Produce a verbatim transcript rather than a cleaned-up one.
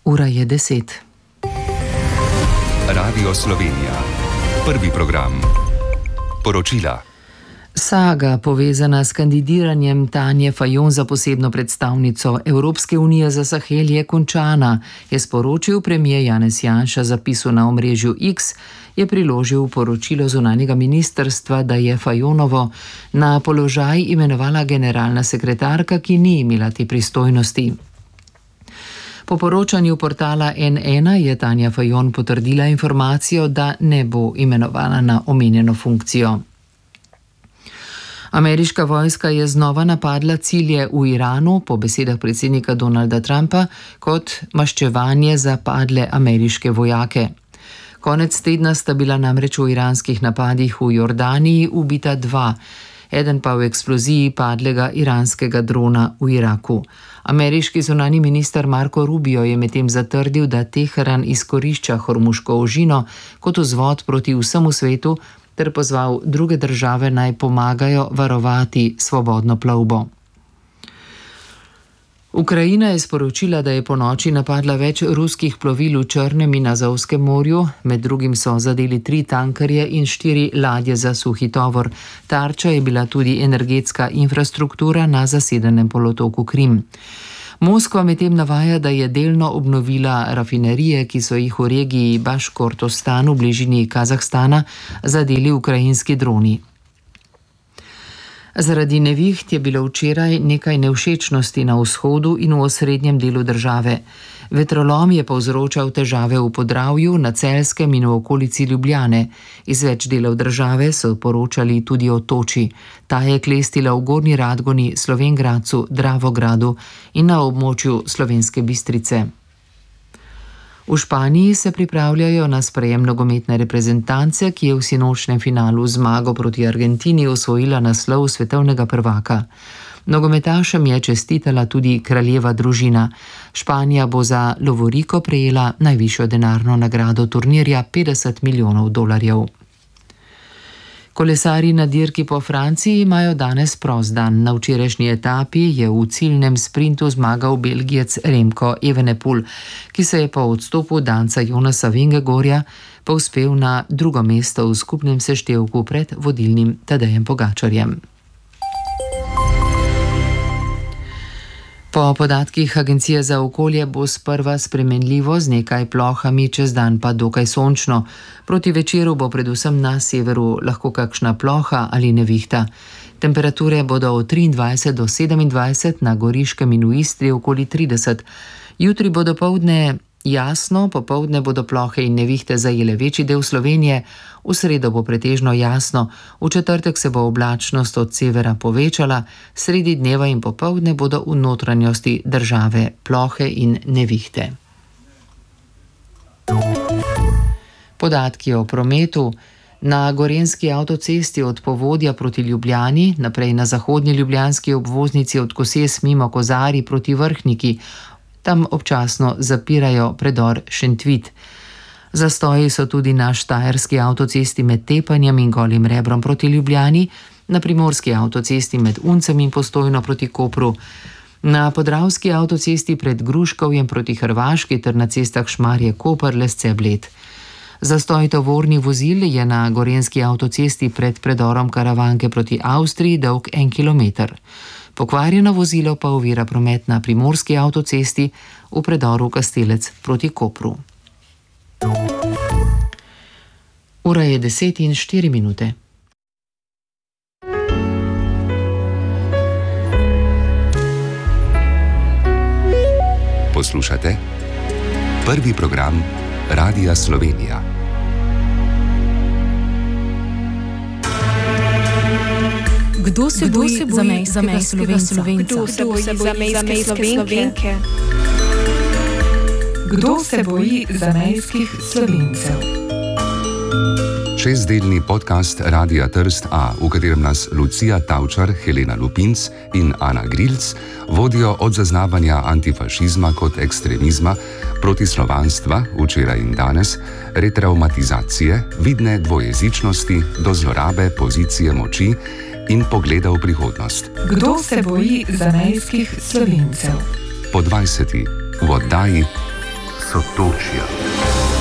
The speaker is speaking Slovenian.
Ura je deset. Radio Slovenija. Prvi program. Poročila. Saga, povezana s kandidiranjem Tanje Fajon za posebno predstavnico Evropske unije za Sahel, je končana, je sporočil premier Janez Janša zapisu na omrežju X, je priložil poročilo zunanjega ministrstva, da je Fajonovo na položaj imenovala generalna sekretarka, ki ni imela te pristojnosti. Po poročanju portala N ena je Tanja Fajon potrdila informacijo, da ne bo imenovana na omenjeno funkcijo. Ameriška vojska je znova napadla cilje v Iranu, po besedah predsednika Donalda Trumpa, kot maščevanje za padle ameriške vojake. Konec tedna sta bila namreč v iranskih napadih v Jordaniji ubita dva, eden pa v eksploziji padlega iranskega drona v Iraku. Ameriški zunanji minister Marco Rubio je medtem zatrdil, da Teheran izkorišča Hormuško ožino kot vzvod proti vsemu svetu, ter pozval druge države naj pomagajo varovati svobodno plovbo. Ukrajina je sporočila, da je ponoči napadla več ruskih plovil v Črnem in Azovskem morju, med drugim so zadeli tri tankerje in štiri ladje za suhi tovor. Tarča je bila tudi energetska infrastruktura na zasedenem polotoku Krim. Moskva medtem navaja, da je delno obnovila rafinerije, ki so jih v regiji Baškortostan v bližini Kazahstana zadeli ukrajinski droni. Zaradi neviht je bilo včeraj nekaj nevšečnosti na vzhodu in v osrednjem delu države. Vetrolom je povzročal težave v Podravju, na Celjskem in v okolici Ljubljane. Iz več delov države so poročali tudi o toči. Ta je klestila v Gornji Radgoni, Slovenj Gradcu, Dravogradu in na območju Slovenske Bistrice. V Španiji se pripravljajo na sprejem nogometne reprezentance, ki je v sinočnem finalu zmago proti Argentini osvojila naslov svetovnega prvaka. Nogometašem je čestitala tudi kraljeva družina. Španija bo za lovoriko prejela najvišjo denarno nagrado turnirja petdeset milijonov dolarjev. Kolesarji na dirki po Franciji imajo danes prost dan. Na včerajšnji etapi je v ciljnem sprintu zmagal Belgijec Remco Evenepoel, ki se je po odstopu danca Jonasa Vingegorja povzpel na drugo mesto v skupnem seštevku pred vodilnim Tadejem Pogačarjem. Po podatkih Agencije za okolje bo sprva spremenljivo z nekaj plohami, čez dan pa dokaj sončno. Proti večeru bo predvsem na severu lahko kakšna ploha ali nevihta. Temperature bodo od triindvajset do sedemindvajset, na Goriškem in v Istri okoli trideset. Jutri bo dopoldne jasno, popoldne bodo plohe in nevihte zajele večji del Slovenije, v sredo bo pretežno jasno, v četrtek se bo oblačnost od severa povečala, sredi dneva in popoldne bodo v notranjosti države plohe in nevihte. Podatki o prometu. Na gorenjski avtocesti od Povodja proti Ljubljani, naprej na zahodnji ljubljanski obvoznici od Koses mimo Kozarij proti Vrhniki, tam občasno zapirajo predor Šentvit. Zastoji so tudi na štajerski avtocesti med Tepanjem in Golim Rebrom proti Ljubljani, na primorski avtocesti med Uncem in Postojno proti Kopru, na podravski avtocesti pred Gruškovjem proti Hrvaški ter na cestah Šmarje-Koper, Lesce-Bled. Zastoj tovornih vozil je na gorenjski avtocesti pred predorom Karavanke proti Avstriji dolg en kilometer. Pokvarjeno vozilo pa ovira promet na primorski avtocesti v predoru Kastelec proti Kopru. Ura je deset in štiri minute. Poslušate prvi program Radia Slovenija. Kdo se Kdo boji se boji zamejskega Slovenca? Kdo se boji zamejske Slovenke? Kdo se boji zamejskih Slovencev? Šestdelni podcast Radia Trst A, v katerem nas Lucija Tavčar, Helena Lupinc in Ana Grilc vodijo od zaznavanja antifašizma kot ekstremizma, protislovanstva, včeraj in danes, retraumatizacije, vidne dvojezičnosti do zlorabe pozicije moči in pogleda v prihodnost. Kdo se boji zamejskih Slovencev? Po dvajseti v oddaji sotočja.